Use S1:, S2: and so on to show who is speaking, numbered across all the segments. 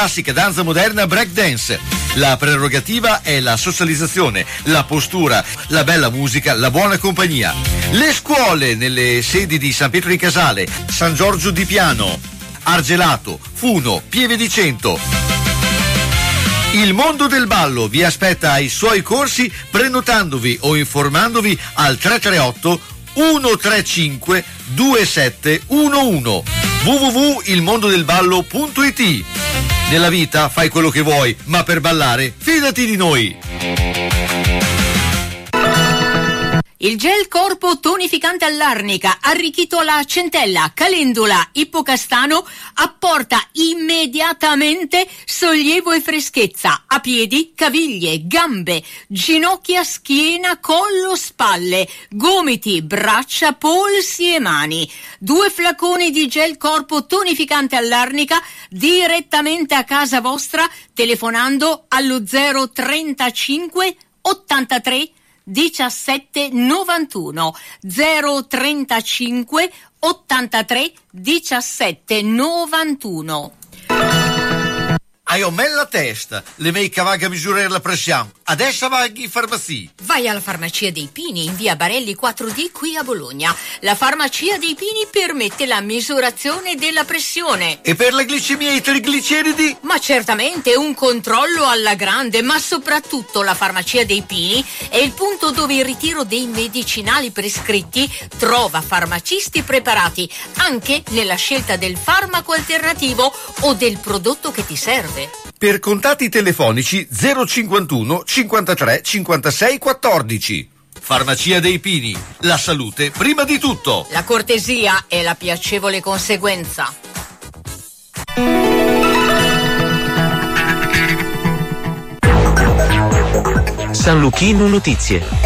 S1: classica, danza moderna, break dance. La prerogativa è la socializzazione, la postura, la bella musica, la buona compagnia. Le scuole nelle sedi di San Pietro di Casale, San Giorgio di Piano, Argelato, Funo, Pieve di Cento. Il mondo del ballo vi aspetta ai suoi corsi prenotandovi o informandovi al 338 135 2711 www.ilmondodelballo.it. Nella vita fai quello che vuoi, ma per ballare fidati di noi.
S2: Il gel corpo tonificante all'arnica, arricchito alla centella, calendula, ippocastano, apporta immediatamente sollievo e freschezza a piedi, caviglie, gambe, ginocchia, schiena, collo, spalle, gomiti, braccia, polsi e mani. 2 flaconi di gel corpo tonificante all'arnica direttamente a casa vostra telefonando allo 035 83 17 91 035 83 17 91.
S1: Hai me la testa, le mei cavaga a misurare la pressione. Adesso vai in farmacia.
S2: Vai alla Farmacia dei Pini in via Barelli 4D qui a Bologna. La Farmacia dei Pini permette la misurazione della pressione.
S1: E per la glicemia e i trigliceridi?
S2: Ma certamente un controllo alla grande, ma soprattutto la Farmacia dei Pini è il punto dove il ritiro dei medicinali prescritti trova farmacisti preparati anche nella scelta del farmaco alternativo o del prodotto che ti serve.
S1: Per contatti telefonici 051 53 56 14. Farmacia dei Pini, la salute prima di tutto.
S2: La cortesia è la piacevole conseguenza.
S3: San Luchino Notizie.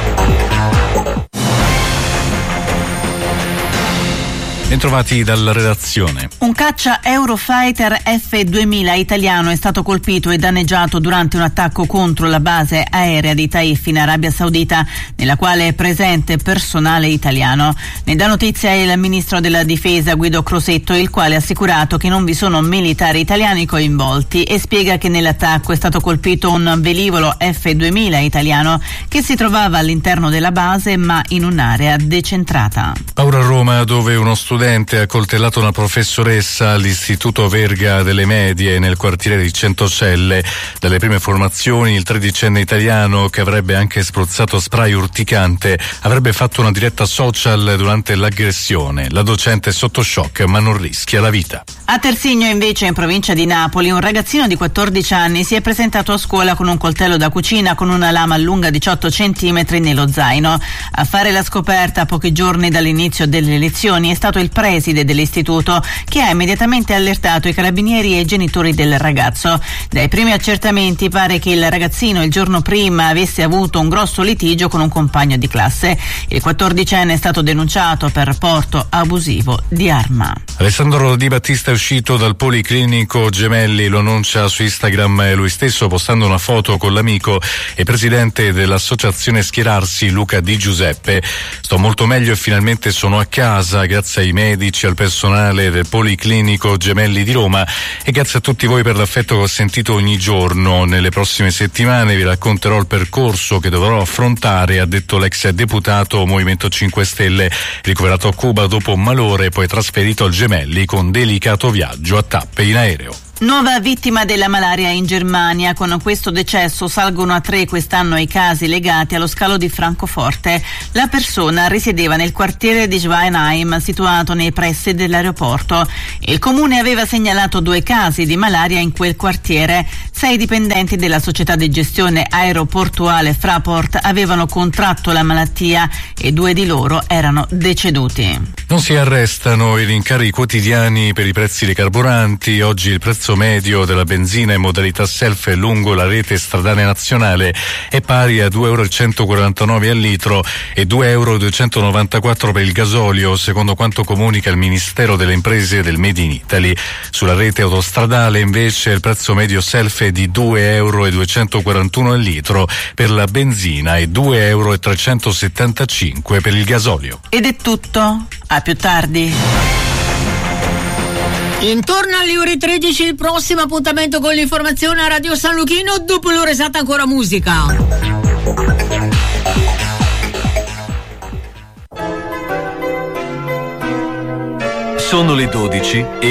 S4: Bentrovati dalla redazione.
S5: Un caccia Eurofighter F-2000 italiano è stato colpito e danneggiato durante un attacco contro la base aerea di Taif in Arabia Saudita, nella quale è presente personale italiano. Ne dà notizia il ministro della difesa Guido Crosetto, il quale ha assicurato che non vi sono militari italiani coinvolti e spiega che nell'attacco è stato colpito un velivolo F-2000 italiano che si trovava all'interno della base ma in un'area decentrata.
S4: Ora a Roma, dove uno studente ha coltellato una professoressa all'Istituto Verga delle Medie nel quartiere di Centocelle. Dalle prime informazioni, il 13enne italiano, che avrebbe anche spruzzato spray urticante, avrebbe fatto una diretta social durante l'aggressione. La docente è sotto shock ma non rischia la vita.
S5: A Tersigno, invece, in provincia di Napoli, un ragazzino di 14 anni si è presentato a scuola con un coltello da cucina con una lama lunga 18 centimetri nello zaino. A fare la scoperta a pochi giorni dall'inizio delle lezioni è stato il preside dell'istituto, che ha immediatamente allertato i carabinieri e i genitori del ragazzo. Dai primi accertamenti pare che il ragazzino il giorno prima avesse avuto un grosso litigio con un compagno di classe. Il 14enne è stato denunciato per porto abusivo di arma.
S4: Alessandro Di Battista è uscito dal Policlinico Gemelli, lo annuncia su Instagram lui stesso postando una foto con l'amico e presidente dell'associazione Schierarsi Luca Di Giuseppe. Sto molto meglio e finalmente sono a casa grazie ai medici, al personale del Policlinico Gemelli di Roma e grazie a tutti voi per l'affetto che ho sentito ogni giorno. Nelle prossime settimane vi racconterò il percorso che dovrò affrontare, ha detto l'ex deputato Movimento 5 Stelle, ricoverato a Cuba dopo un malore, poi trasferito al Gemelli con delicato viaggio a tappe in aereo.
S5: Nuova vittima della malaria in Germania. Con questo decesso salgono a 3 quest'anno i casi legati allo scalo di Francoforte. La persona risiedeva nel quartiere di Schweinheim, situato nei pressi dell'aeroporto. Il comune aveva segnalato 2 casi di malaria in quel quartiere. 6 dipendenti della società di gestione aeroportuale Fraport avevano contratto la malattia e 2 di loro erano deceduti.
S4: Non si arrestano i rincari quotidiani per i prezzi dei carburanti. Oggi il prezzo medio della benzina in modalità self lungo la rete stradale nazionale è pari a €2,149 al litro e €2,294 per il gasolio, secondo quanto comunica il Ministero delle Imprese del Made in Italy. Sulla rete autostradale invece il prezzo medio self è di €2,241 al litro per la benzina e €2,375 per il gasolio.
S5: Ed è tutto. A più tardi.
S2: Intorno alle ore 13 il prossimo appuntamento con l'informazione a Radio San Luchino, dopo l'ora esatta ancora musica.
S3: Sono le 12 e